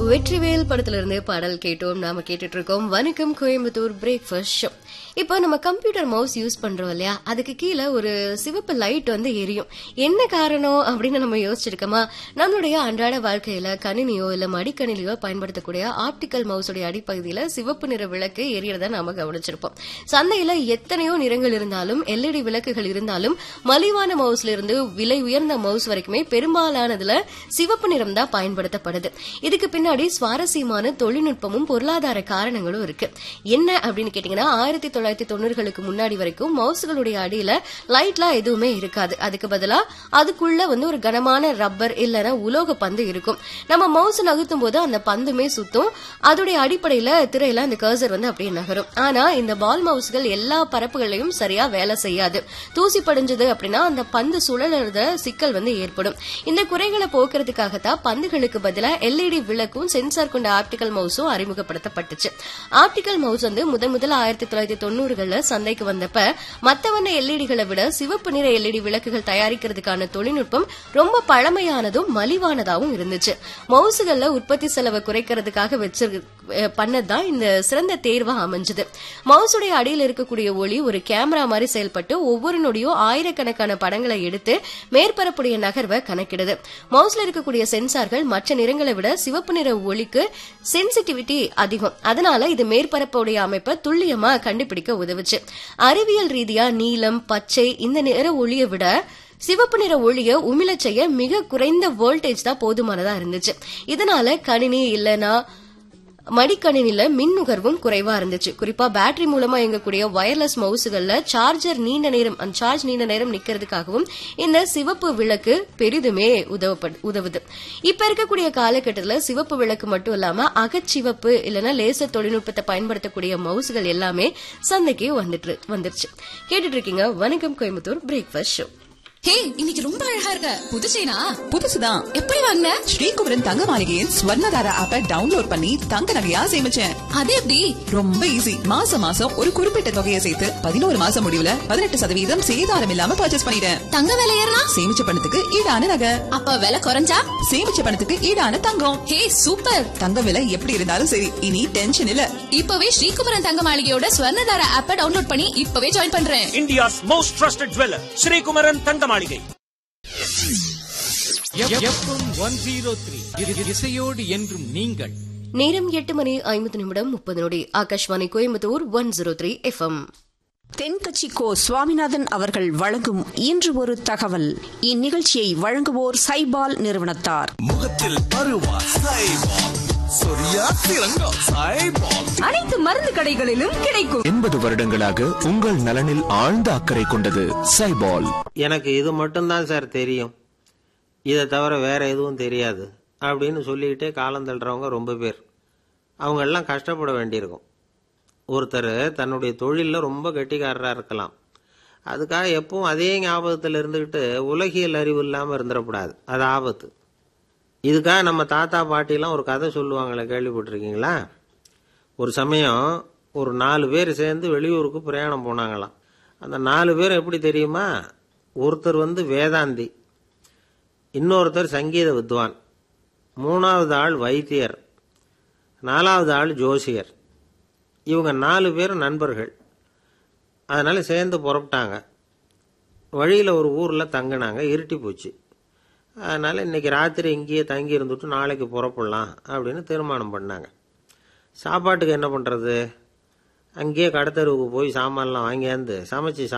வெற்றிவேல் படத்துல இருந்து பாடல் கேட்டோம். நாம கேட்டுட்டு இருக்கோம் வணக்கம் கோயம்புத்தூர் பிரேக்ஃபாஸ்ட் ஷோ. இப்போ நம்ம கம்ப்யூட்டர் மவுஸ் யூஸ் பண்றோம் இல்லையா, அதுக்கு கீழே ஒரு சிவப்பு லைட் வந்து எரியும். என்ன காரணம் அப்படின்னு நம்ம யோசிச்சிருக்கோமா? நம்மளுடைய அன்றாட வாழ்க்கையில கணினியோ இல்ல மடிக்கணினியோ பயன்படுத்தக்கூடிய ஆப்டிக்கல் மவுஸுடைய அடிப்பகுதியில சிவப்பு நிற விளக்கு எரியறத நாம கவனிச்சிருப்போம். சந்தையில எத்தனையோ நிறங்கள் இருந்தாலும், எல்இடி விளக்குகள் இருந்தாலும், மலிவான மவுஸ்ல இருந்து விலை உயர்ந்த மவுஸ் வரைக்குமே பெரும்பாலானதுல சிவப்பு நிறம் தான் பயன்படுத்தப்படுது. இதுக்கு பின்னாடி சுவாரஸ்யமான தொழில்நுட்பமும் பொருளாதார காரணங்களும் இருக்கு. என்ன அப்படின்னு கேட்டீங்கன்னா, 1990களுக்கு முன்னாடி வரைக்கும் மவுஸ்களுடைய அடியில லைட்லாம் எதுவுமே இருக்காது. அதுக்கு பதிலா அதுக்குள்ள வந்து ஒரு கனமான ரப்பர் இல்லனா உலோக பந்து இருக்கும். நம்ம மவுஸ் நகர்த்தும் போது அந்த பந்துமே சுத்தும். அதோடைய அடிப்படையில திரையில அந்த கர்சர் வந்து அப்படியே நகரும். ஆனா இந்த பால் மவுஸ்கள் எல்லா பரப்புகளையும் சரியா வேலை செய்யாது. தூசி படிஞ்சது அப்படின்னா அந்த பந்து சுழலுறத சிக்கல் வந்து ஏற்படும். இந்த குறைகளை போக்குறதுக்காகத்தான் பந்துகளுக்கு பதிலா எல்இடி விளக்கும் சென்சார் கொண்ட ஆப்டிக்கல் மவுஸும் அறிமுகப்படுத்தப்பட்டுச்சு. ஆப்டிக்கல் மவுஸ் வந்து முதல் 1990கள்ல சந்தைக்கு வந்தப்ப மத்த வண்ண எல்இடிகளை விட சிவப்பு நிற எல்இடி விளக்குகள் தயாரிக்கிறதுக்கான தொழில்நுட்பம் ரொம்ப பழமையானதும் மலிவானதாகவும் இருந்துச்சு. மவுசுகள்ல உற்பத்தி செலவை குறைக்கிறதுக்காக பண்ணதான் இந்த சிறந்த தேர்வா அமைஞ்சது. மவுசுடைய அடியில் இருக்கக்கூடிய ஒளி ஒரு கேமரா மாதிரி செயல்பட்டு ஒவ்வொரு நொடியும் ஆயிரக்கணக்கான படங்களை எடுத்து மேற்பரப்புடைய நகர்வை கணக்கிடுது. மவுஸ்ல இருக்கக்கூடிய சென்சார்கள் மற்ற நிறங்களை விட சிவப்பு நிற ஒளிக்கு சென்சிட்டிவிட்டி அதிகம். அதனால இது மேற்பரப்புடைய அமைப்பை துல்லியமா கண்டுபிடிக்க உதவுச்சு. அறிவியல் ரீதியா நீலம், பச்சை இந்த நிற ஒளியை விட சிவப்பு நிற ஒளியை உமிழ செய்ய மிக குறைந்த வோல்டேஜ் தான் போதுமானதா இருந்துச்சு. இதனால கணினி இல்லனா மடிக்கணினில மின் நுகர்வும் குறைவா இருந்துச்சு. குறிப்பா பேட்டரி மூலமா இயங்கக்கூடிய வயர்லெஸ் மவுசுகள்ல சார்ஜ் நீண்ட நேரம் நிக்கிறதுக்காகவும் இந்த சிவப்பு விளக்கு பெரிதுமே உதவுது. இப்ப இருக்கக்கூடிய காலகட்டத்துல சிவப்பு விளக்கு மட்டும் இல்லாம அகச்சிவப்பு இல்லனா லேசர் தொழில்நுட்பத்தை பயன்படுத்தக்கூடிய மவுசுகள் எல்லாமே சந்தைக்கு வந்துருச்சு. கேட்டுட்டு இருக்கீங்க வணக்கம் கோயம்புத்தூர் பிரேக்ஃபாஸ்ட் ஷோ. ஹே, இன்னைக்கு ரொம்ப அழகா இருக்க. புது செயினா? புதுசுதான். எப்படி வாங்குன? ஸ்ரீகுமரன் தங்க மாளிகையின் ஸ்வர்ணதாரா ஆப்பை டவுன்லோட் பண்ணி தங்க நகையா சேமிச்சேன். அது எப்படி? ரொம்ப ஈஸி. மாசம் ஒரு குறிப்பிட்ட தொகையை சேர்த்து 11 மாசம் முடிவுல 18% சேதாரம் இல்லாம பர்ச்சேஸ் பண்ணிட்டேன். தங்க விலை ஏறனா? சேமிச்ச பணத்துக்கு ஈடான நகை. அப்ப விலை குறைஞ்சா? சேமிச்ச பணத்துக்கு ஈடான தங்கம். ஹே, சூப்பர். தங்க விலை எப்படி இருந்தாலும் சரி, இனி டென்ஷன் இல்ல. இப்பவே ஸ்ரீகுமரன் தங்க மாளிகையோட ஸ்வர்ணதாரா ஆப்பை டவுன்லோட் பண்ணி இப்பவே ஜாயின் பண்றேன். India's most trusted jeweler, Sri Kumaran தங்க மாளிகை. இசையோடு என்றும் நீங்கள். நேரம் 8:50 ஆகாஷ்வாணி கோயம்புத்தூர் 103 FM. தென்கட்சி கோ சுவாமிநாதன் அவர்கள் வழங்கும் இன்று ஒரு தகவல். இந்நிகழ்ச்சியை வழங்குவோர் சைபால் நிறுவனத்தார். முகத்தில் பருவா சைபால், சொரியா திரங்கா சைபால், அனைத்து மருந்து கடைகளிலும் கிடைக்கும். 80 வருடங்களாக உங்கள் நலனில் ஆழ்ந்த அக்கறை கொண்டது சைபால். எனக்கு இது மட்டும்தான் சார் தெரியும், இதை தவிர வேற எதுவும் தெரியாது அப்படின்னு சொல்லிக்கிட்டே காலம் தள்ளுறவங்க ரொம்ப பேர். அவங்க எல்லாம் கஷ்டப்பட வேண்டியிருக்கும். ஒருத்தர் தன்னுடைய தொழிலில் ரொம்ப கெட்டிக்காரராக இருக்கலாம். அதுக்காக எப்பவும் அதே ஞாபகத்தில் இருந்துக்கிட்டு உலகியல் அறிவு இல்லாமல் இருந்துடக்கூடாது. அது ஆபத்து. இதுக்காக நம்ம தாத்தா பாட்டிலாம் ஒரு கதை சொல்லுவாங்களே, கேள்விப்பட்டிருக்கீங்களா? ஒரு சமயம் ஒரு 4 பேர் சேர்ந்து வெளியூருக்கு பிரயாணம் போனாங்களாம். அந்த 4 பேர் எப்படி தெரியுமா? ஒருத்தர் வேதாந்தி, இன்னொருத்தர் சங்கீத வித்வான், 3வது ஆள் வைத்தியர், 4வது ஆள் ஜோசியர். இவங்க 4 பேரும் நண்பர்கள். அதனால சேர்ந்து புறப்பட்டாங்க. வழியில் ஒரு ஊரில் தங்கினாங்க. இருட்டி போச்சு. அதனால் இன்றைக்கி ராத்திரி இங்கேயே தங்கி இருந்துட்டு நாளைக்கு புறப்படலாம் அப்படின்னு தீர்மானம் பண்ணாங்க. சாப்பாட்டுக்கு என்ன பண்ணுறது? அங்கேயே கடத்தெருவுக்கு போய் சாமான்லாம் வாங்கியாந்து சமைச்சு